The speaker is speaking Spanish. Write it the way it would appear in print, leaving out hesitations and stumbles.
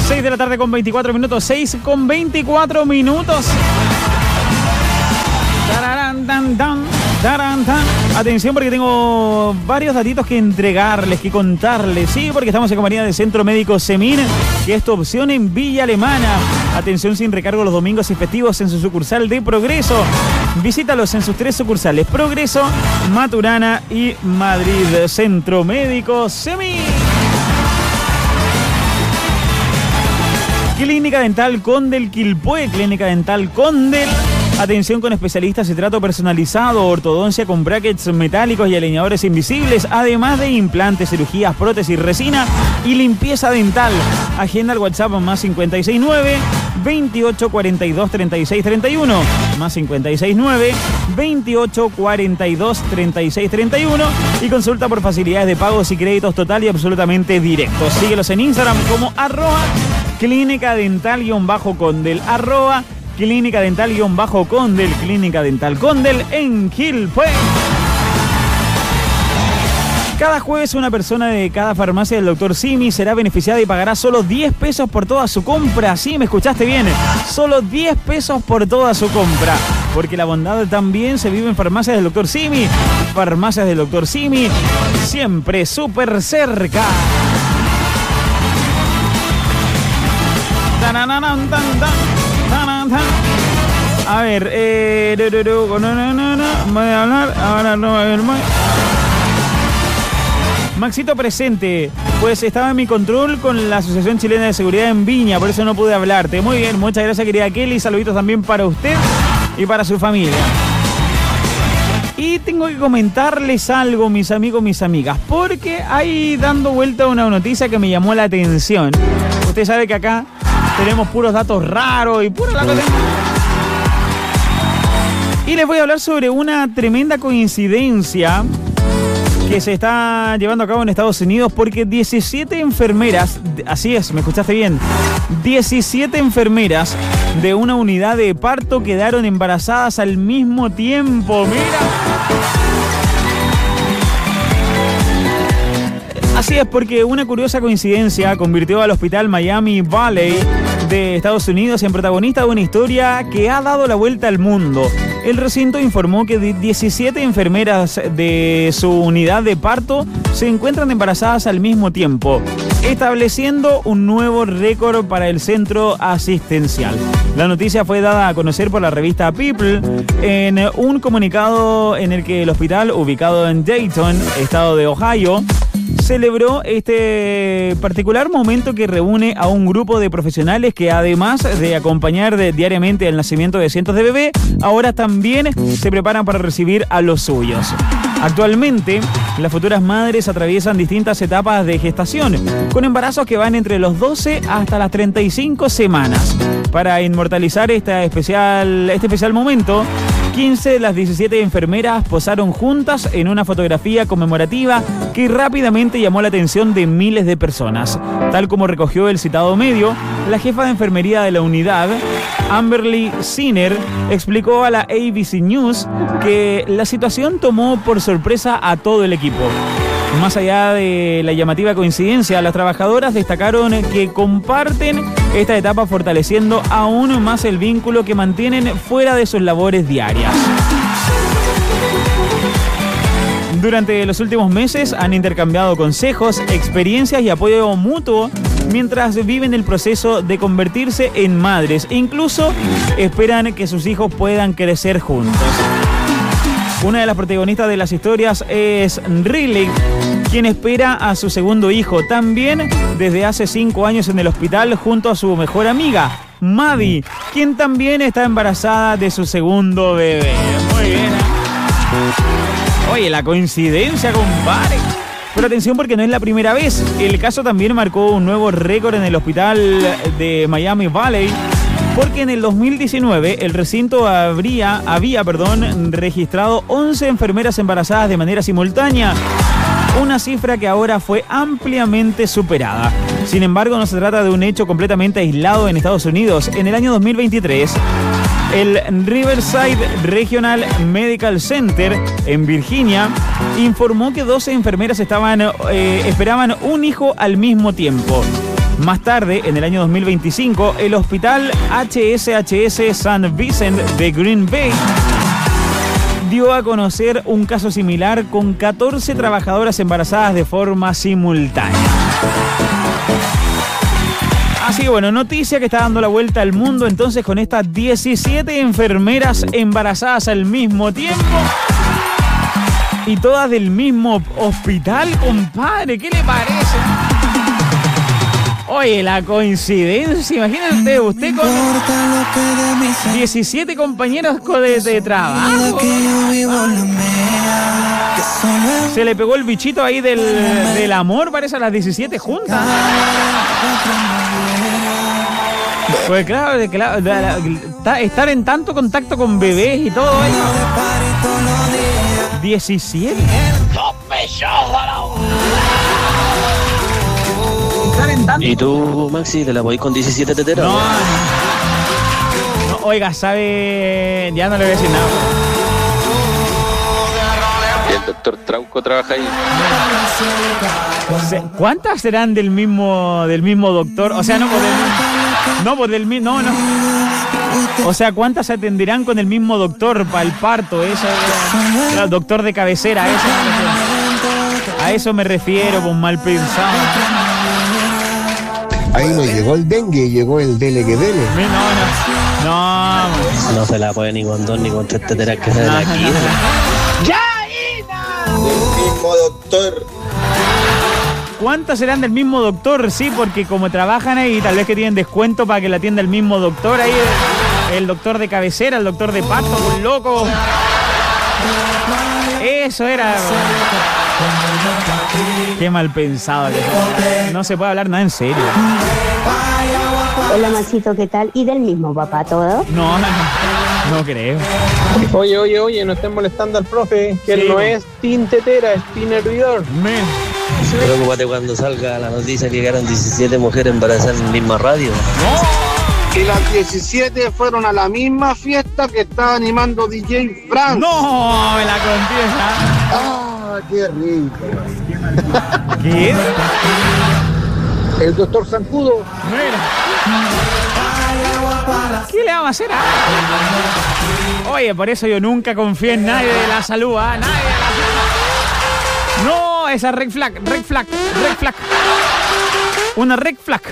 6 de la tarde con 24 minutos. 6 con 24 minutos. Tararán, tan, tan, tarán, tan. Atención porque tengo varios datitos que entregarles, que contarles. Sí, porque estamos en compañía del Centro Médico Semin, que es tu opción en Villa Alemana. Atención sin recargo los domingos y festivos en su sucursal de Progreso. Visítalos en sus 3 sucursales: Progreso, Maturana y Madrid. Centro Médico Semin. Clínica Dental Condel Quilpué. Clínica Dental Condel. Atención con especialistas y trato personalizado, ortodoncia con brackets metálicos y alineadores invisibles, además de implantes, cirugías, prótesis, resina y limpieza dental. Agenda al WhatsApp más 569 28 42 36 31, más 569 28 42 36 31 y consulta por facilidades de pagos y créditos total y absolutamente directos. Síguelos en Instagram como @Clínica Dental-Condel, Clínica Dental-Condel, Clínica Dental Condel en Quilpué. Cada jueves una persona de cada farmacia del Dr. Simi será beneficiada y pagará solo 10 pesos por toda su compra. Sí, me escuchaste bien. Solo 10 pesos por toda su compra. Porque la bondad también se vive en farmacias del Dr. Simi. Farmacias del Dr. Simi, siempre súper cerca. A ver, voy a hablar, ahora no va a haber más. Maxito presente, pues estaba en mi control con la Asociación Chilena de Seguridad en Viña, por eso no pude hablarte. Muy bien, muchas gracias querida Kelly, saluditos también para usted y para su familia. Y tengo que comentarles algo, mis amigos, mis amigas, porque hay dando vuelta una noticia que me llamó la atención. Usted sabe que acá tenemos puros datos raros y pura la cosa. Y les voy a hablar sobre una tremenda coincidencia que se está llevando a cabo en Estados Unidos porque 17 enfermeras, así es, me escuchaste bien, 17 enfermeras de una unidad de parto quedaron embarazadas al mismo tiempo. Mira. Así es, porque una curiosa coincidencia convirtió al Hospital Miami Valley de Estados Unidos en protagonista de una historia que ha dado la vuelta al mundo. El recinto informó que 17 enfermeras de su unidad de parto se encuentran embarazadas al mismo tiempo, estableciendo un nuevo récord para el centro asistencial. La noticia fue dada a conocer por la revista People en un comunicado en el que el hospital, ubicado en Dayton, estado de Ohio, celebró este particular momento que reúne a un grupo de profesionales que, además de acompañar diariamente el nacimiento de cientos de bebés, ahora también se preparan para recibir a los suyos. Actualmente, las futuras madres atraviesan distintas etapas de gestación, con embarazos que van entre los 12 hasta las 35 semanas. Para inmortalizar este especial momento, 15 de las 17 enfermeras posaron juntas en una fotografía conmemorativa que rápidamente llamó la atención de miles de personas. Tal como recogió el citado medio, la jefa de enfermería de la unidad, Amberly Sinner, explicó a la ABC News que la situación tomó por sorpresa a todo el equipo. Más allá de la llamativa coincidencia, las trabajadoras destacaron que comparten esta etapa fortaleciendo aún más el vínculo que mantienen fuera de sus labores diarias. Durante los últimos meses han intercambiado consejos, experiencias y apoyo mutuo mientras viven el proceso de convertirse en madres e incluso esperan que sus hijos puedan crecer juntos. Una de las protagonistas de las historias es Riley, quien espera a su segundo hijo, también desde hace 5 años en el hospital junto a su mejor amiga, Maddie, quien también está embarazada de su segundo bebé. Muy bien. Oye, la coincidencia, compadre. Pero atención porque no es la primera vez. El caso también marcó un nuevo récord en el hospital de Miami Valley, porque en el 2019 el recinto había registrado 11 enfermeras embarazadas de manera simultánea, una cifra que ahora fue ampliamente superada. Sin embargo, no se trata de un hecho completamente aislado en Estados Unidos. En el año 2023, el Riverside Regional Medical Center en Virginia informó que 12 enfermeras esperaban un hijo al mismo tiempo. Más tarde, en el año 2025, el hospital HSHS St. Vincent de Green Bay dio a conocer un caso similar con 14 trabajadoras embarazadas de forma simultánea. Así que bueno, noticia que está dando la vuelta al mundo entonces con estas 17 enfermeras embarazadas al mismo tiempo. Y todas del mismo hospital, compadre. ¿Qué le parece? Oye, la coincidencia. Imagínate usted con 17 compañeros de trabajo. Se le pegó el bichito ahí del amor, parece, a las 17 juntas. Pues claro, estar en tanto contacto con bebés y todo eso. 17. ¿Y tú, Maxi, te la podís con 17 teteras? No, oiga, ¿sabe? Ya no le voy a decir nada. Y el doctor Trauco trabaja ahí. ¿Cuántas serán del mismo doctor? O sea, no. O sea, ¿cuántas se atenderán con el mismo doctor para el parto? Eso, el doctor de cabecera, eso. A eso me refiero, pues mal pensado. Ahí no llegó el dengue, llegó el dele que dele. No. No se la puede ni con 2 ni con 3 teteras que salen aquí. ¡Ya, Ina! Del mismo doctor. ¿Cuántas serán del mismo doctor? Sí, porque como trabajan ahí, tal vez que tienen descuento para que la atienda el mismo doctor ahí. El doctor de cabecera, el doctor de parto, un loco. Eso era. Qué mal pensado que no se puede hablar nada en serio. Hola, Maxito, ¿qué tal? ¿Y del mismo papá todo? No creo. Oye, no estén molestando al profe, que él no es Tin Tetera, es Tin Hervidor. Preocúpate cuando salga la noticia que llegaron 17 mujeres embarazadas en la misma radio. Y las 17 fueron a la misma fiesta que estaba animando DJ Frank. No, me la contienda. ¡Ah, qué rico! ¿Qué? El doctor Zancudo. Mira. ¿Qué le vamos a hacer? Oye, por eso yo nunca confío en nadie de la salud, ¿ah? Nadie de la salud. No, esa red flag. Una red flag.